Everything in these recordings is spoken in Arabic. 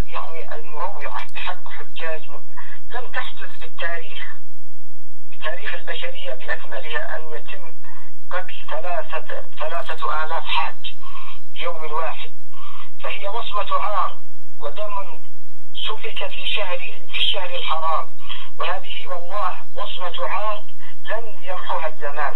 يعني المروعة بحق حجاج لم تحدث بتاريخ البشرية بأكملها أن يتم قتل 3,000 حاج يوم واحد، فهي وصمة عار ودم سفك في الشهر الحرام، وهذه والله وصمة عار لن يمحوها الزمان.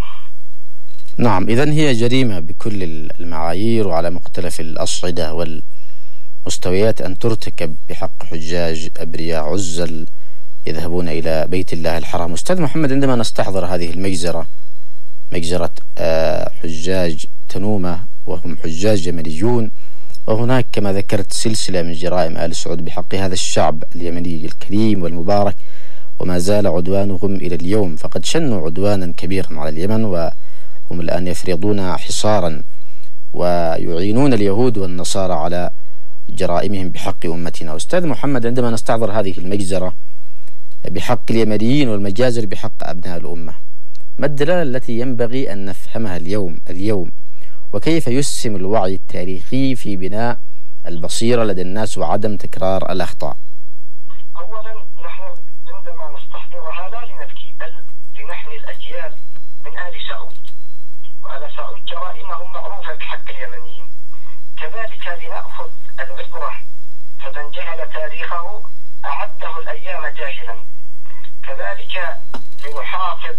نعم، إذن هي جريمة بكل المعايير وعلى مختلف الأصعدة والمستويات أن ترتكب بحق حجاج أبرياء عزل يذهبون إلى بيت الله الحرام. أستاذ محمد، عندما نستحضر هذه المجزرة، مجزرة حجاج تنومة وهم حجاج يمنيون، وهناك كما ذكرت سلسلة من جرائم آل سعود بحق هذا الشعب اليمني الكريم والمبارك، وما زال عدوانهم إلى اليوم، فقد شنوا عدوانا كبيرا على اليمن، وهم الآن يفرضون حصارا ويعينون اليهود والنصارى على جرائمهم بحق أمتنا. أستاذ محمد، عندما نستحضر هذه المجزرة بحق اليمنيين والمجازر بحق أبناء الأمة، ما الدلالة التي ينبغي أن نفهمها اليوم وكيف يسهم الوعي التاريخي في بناء البصيرة لدى الناس وعدم تكرار الأخطاء؟ أولا، نحن عندما نستحضرها لا لنبكي، بل لنحمي الأجيال من آل سعود، وآل سعود جرائمهم معروفة بحق اليمنيين. كذلك لنأخذ العبرة، فمن جهل تاريخه أعده الأيام جاهلا. كذلك لنحافظ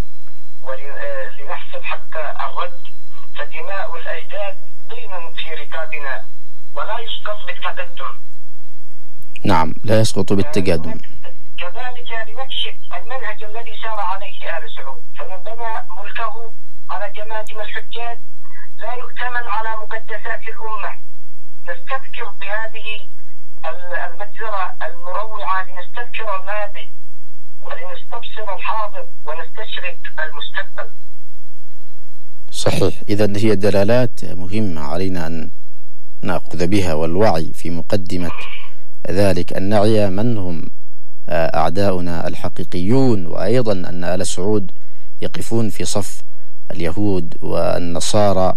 ولنحسب حق الرد، فدماء الأجداد ضينا في ركابنا ولا يسقط بالتقدم. نعم، لا يسقط بالتقدم. كذلك لنكشف المنهج الذي سار عليه آل سعود، فمن بنى ملكه على جماجم الحجاج لا يؤتمن على مقدسات الأمة. نستذكر بهذه المجزرة المروعة لنستذكر الماضي ولنستبصر الحاضر ونستشرق المستقبل. صحيح، إذن هي دلالات مهمة علينا أن نأخذ بها، والوعي في مقدمة ذلك أن نعي من هم أعداؤنا الحقيقيون، وأيضا أن آل سعود يقفون في صف اليهود والنصارى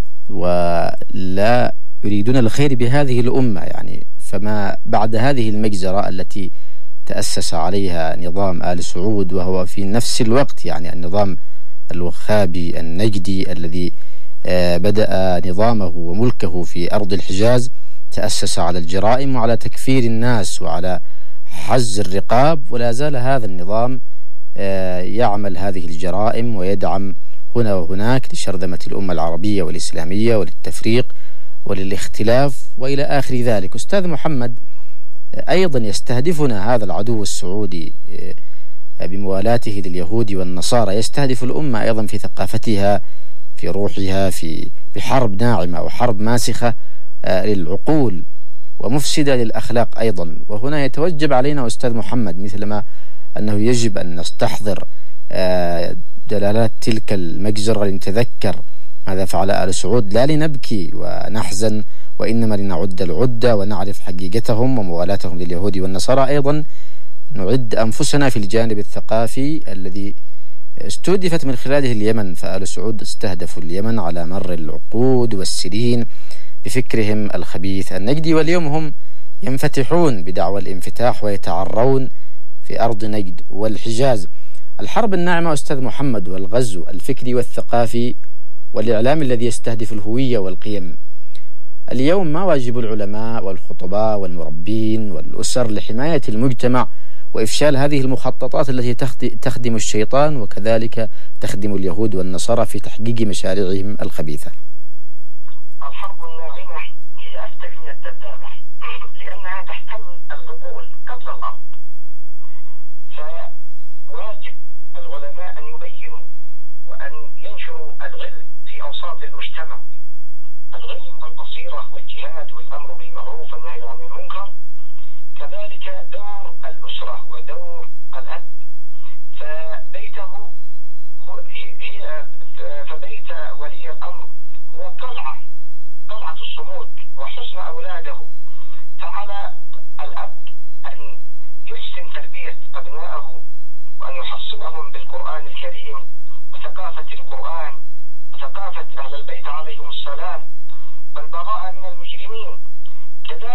ولا يريدون الخير بهذه الأمة. يعني فما بعد هذه المجزرة التي تأسس عليها نظام آل سعود، وهو في نفس الوقت يعني النظام الوخابي النجدي الذي بدأ نظامه وملكه في أرض الحجاز، تأسس على الجرائم وعلى تكفير الناس وعلى حز الرقاب، ولا زال هذا النظام يعمل هذه الجرائم ويدعم هنا وهناك لشرذمة الأمة العربية والإسلامية وللتفريق وللاختلاف وإلى آخر ذلك. أستاذ محمد، أيضا يستهدفنا هذا العدو السعودي بموالاته لليهود والنصارى، يستهدف الأمة أيضا في ثقافتها، في روحها، بحرب ناعمة وحرب ماسخة للعقول ومفسدة للأخلاق أيضا. وهنا يتوجب علينا أستاذ محمد مثلما أنه يجب أن نستحضر دلالات تلك المجزرة لنتذكر ماذا فعل آل سعود، لا لنبكي ونحزن، وإنما لنعد العدة ونعرف حقيقتهم وموالاتهم لليهود والنصارى. أيضا نعد أنفسنا في الجانب الثقافي الذي استهدفت من خلاله اليمن، فآل سعود استهدفوا اليمن على مر العقود والسنين بفكرهم الخبيث النجدي، واليوم هم ينفتحون بدعوى الانفتاح ويتعرون في أرض نجد والحجاز. الحرب الناعمة أستاذ محمد والغزو الفكري والثقافي والإعلام الذي يستهدف الهوية والقيم، اليوم ما واجب العلماء والخطباء والمربين والأسر لحماية المجتمع وإفشال هذه المخططات التي تخدم الشيطان وكذلك تخدم اليهود والنصارى في تحقيق مشاريعهم الخبيثة؟ الحرب الناعمة هي أفتك من الدبابة، لأنها تحتل العقول قبل الأرض، فواجب العلماء أن يبينوا وأن ينشروا العلم في أوساط المجتمع، العلم والبصيرة والجهاد والأمر بالمعروف والنهي عن المنكر. كذلك دور الأسرة ودور الأب، فبيت ولي الأمر هو قلعة الصمود وحسن أولاده، فعلى الأب أن يحسن تربية أبنائه وأن يحصنهم بالقرآن الكريم وثقافة القرآن وثقافة أهل البيت عليهم السلام والبراءة من المجرمين. كذلك